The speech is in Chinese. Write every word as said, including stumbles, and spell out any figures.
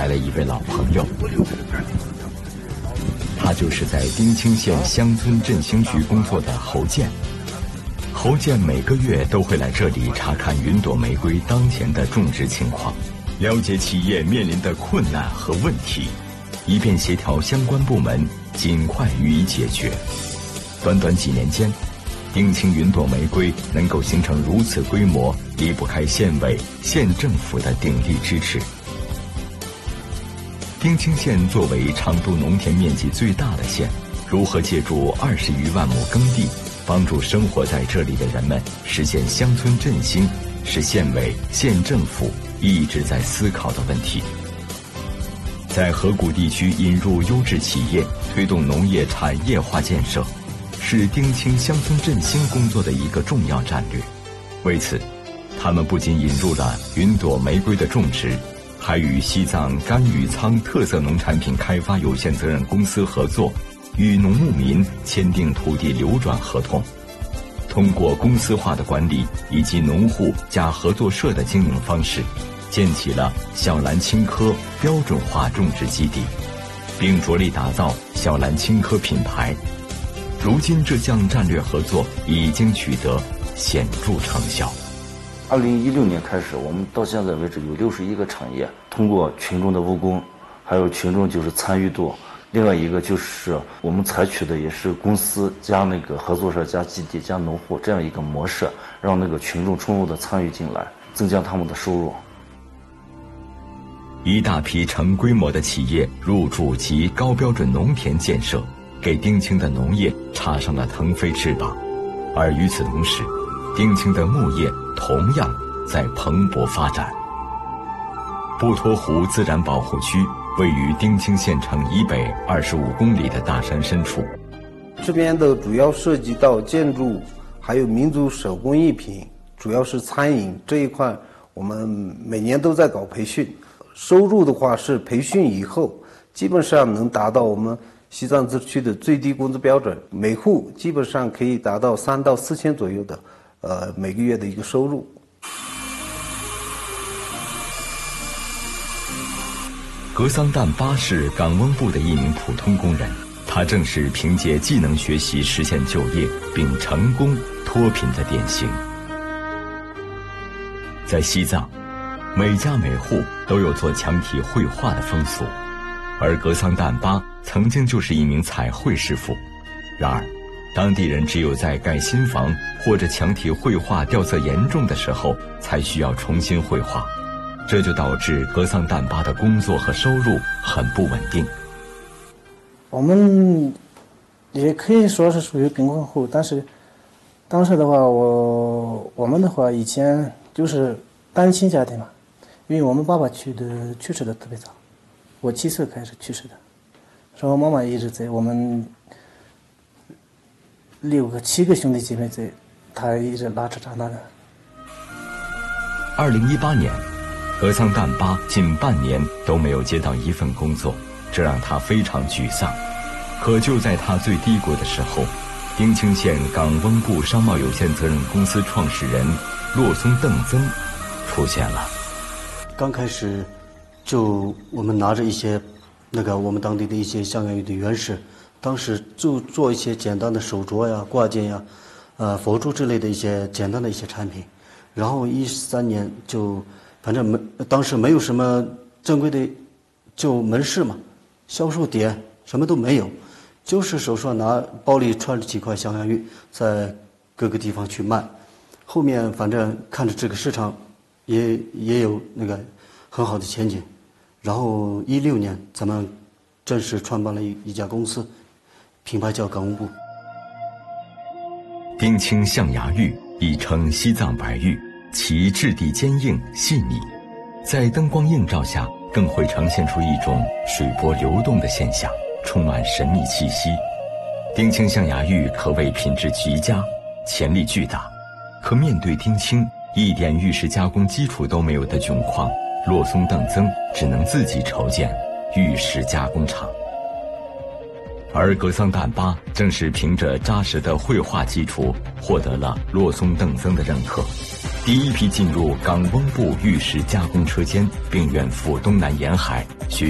来了一位老朋友，他就是在丁青县乡村振兴局工作的侯建。侯建每个月都会来这里查看云朵玫瑰当前的种植情况，了解企业面临的困难和问题，以便协调相关部门尽快予以解决。短短几年间，丁青云朵玫瑰能够形成如此规模，离不开县委、县政府的鼎力支持。丁青县作为长都农田面积最大的县，如何借助二十余万亩耕地，帮助生活在这里的人们实现乡村振兴，是县委、县政府一直在思考的问题。在河谷地区引入优质企业，推动农业产业化建设，是丁青乡村振兴工作的一个重要战略。为此，他们不仅引入了云朵玫瑰的种植，还与西藏甘雨仓特色农产品开发有限责任公司合作，与农牧民签订土地流转合同。通过公司化的管理以及农户加合作社的经营方式，建起了小蓝青稞标准化种植基地，并着力打造小蓝青稞品牌。如今这项战略合作已经取得显著成效。 二零一六年开始，我们到现在为止有六十一个产业通过群众的务工，还有群众就是参与度。另外一个就是我们采取的也是公司加那个合作社加基地加农户这样一个模式，让那个群众充分的参与进来，增加他们的收入。 一大批成规模的企业入驻及高标准农田建设，给丁青的农业插上了腾飞翅膀。而与此同时，丁青的牧业同样在蓬勃发展。布托湖自然保护区位于丁青县城以北二十五公里的大山深处， 这边的主要涉及到建筑，还有民族手工艺品，主要是餐饮这一块，我们每年都在搞培训。收入的话是培训以后，基本上能达到我们西藏自治区的最低工资标准，每户基本上可以达到三到四千左右的，呃，每个月的一个收入。 格桑旦巴是港翁部的一名普通工人，他正是凭借技能学习实现就业并成功脱贫的典型。在西藏，每家每户都有做墙体绘画的风俗，而格桑旦巴曾经就是一名彩绘师傅。然而，当地人只有在盖新房或者墙体绘画掉色严重的时候，才需要重新绘画。这就导致格桑旦巴的工作和收入很不稳定。 我们也可以说是属于贫困户，但是当时的话，我我们的话以前就是单亲家庭嘛，因为我们爸爸去的去世的特别早，我七岁开始去世的，然后妈妈一直在，我们六个七个兄弟姐妹在，她一直拉扯长大的。 二零一八年。格桑旦巴近半年都没有接到一份工作，这让他非常沮丧。可就在他最低谷的时候，丁青县港翁部商贸有限责任公司创始人洛松邓增出现了。 刚开始就我们拿着一些那个我们当地的一些象牙玉的原石，当时就做一些简单的手镯呀、挂件呀、呃佛珠之类的一些简单的一些产品。然后一三年就反正没，当时没有什么正规的就门市嘛，销售点什么都没有，就是手上拿包里揣着几块象牙玉，在各个地方去卖。后面反正看着这个市场也也有那个很好的前景，然后一六年咱们正式创办了一一家公司，品牌叫港翁部。 丁青象牙玉亦称西藏白玉，其质地坚硬细腻，在灯光映照下更会呈现出一种水波流动的现象，充满神秘气息。丁青象牙玉可谓品质极佳，潜力巨大。可面对丁青一点玉石加工基础都没有的窘况，洛松邓增只能自己筹建玉石加工厂。而格桑旦巴正是凭着扎实的绘画基础，获得了洛松邓增的认可。 第一批进入港翁部玉石加工车间，并远赴东南沿海学